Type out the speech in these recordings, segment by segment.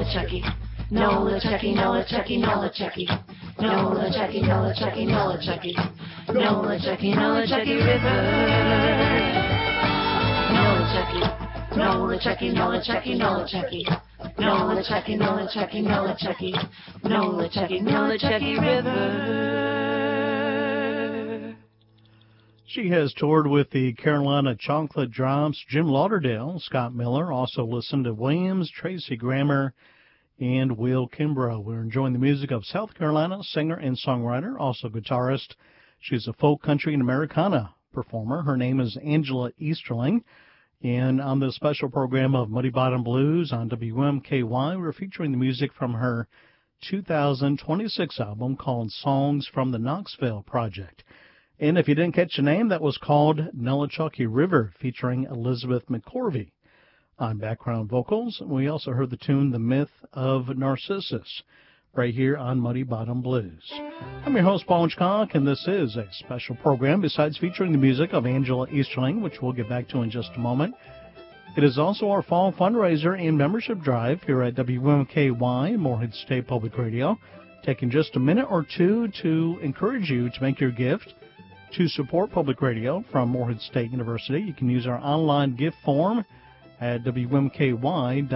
Chucky. Nola Chucky, Nola Chucky, Nola Chucky. Nola Chucky, Nola Chucky, Nola Chucky. Nola Chucky, Nola Chucky River. Nola Chucky, Nola Chucky, Nola Chucky, Nola Chucky. Nola Chucky, Nola Chucky, Nola Chucky. Nola Chucky, Nola Chucky River. She has toured with the Carolina Chocolate Drops, Jim Lauderdale, Scott Miller, also listened to Williams, Tracy Grammer, and Will Kimbrough. We're enjoying the music of South Carolina singer and songwriter, also guitarist. She's a folk country and Americana performer. Her name is Angela Easterling. And on this special program of Muddy Bottom Blues on WMKY, we're featuring the music from her 2026 album called Songs from the Knoxville Project. And if you didn't catch the name, that was called Nolichucky River, featuring Elizabeth McCorvey on background vocals. We also heard the tune The Myth of Narcissus right here on Muddy Bottom Blues. I'm your host, Paul Hitchcock, and this is a special program besides featuring the music of Angela Easterling, which we'll get back to in just a moment. It is also our fall fundraiser and membership drive here at WMKY, Morehead State Public Radio, taking just a minute or two to encourage you to make your gift to support public radio from Morehead State University. You can use our online gift form at WMKY.org.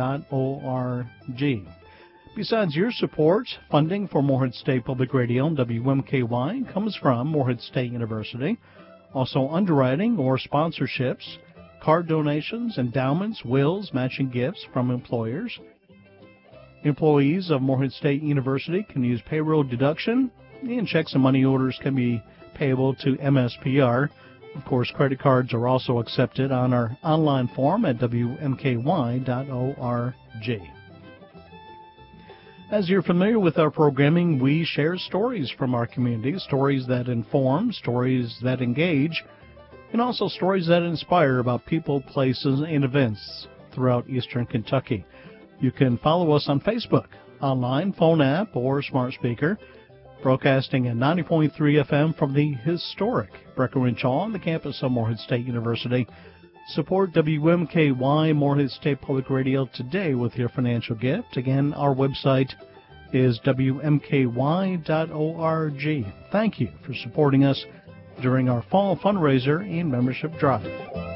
Besides your support, funding for Morehead State Public Radio and WMKY comes from Morehead State University. Also underwriting or sponsorships, card donations, endowments, wills, matching gifts from employers. Employees of Morehead State University can use payroll deduction, and checks and money orders can be payable to MSPR. Of course, credit cards are also accepted on our online form at WMKY.org. As you're familiar with our programming, we share stories from our community, stories that inform, stories that engage, and also stories that inspire about people, places, and events throughout eastern Kentucky. You can follow us on Facebook, online, phone app, or smart speaker, broadcasting at 90.3 FM from the historic Breckenridge Hall on the campus of Morehead State University. Support WMKY Morehead State Public Radio today with your financial gift. Again, our website is WMKY.org. Thank you for supporting us during our fall fundraiser and membership drive.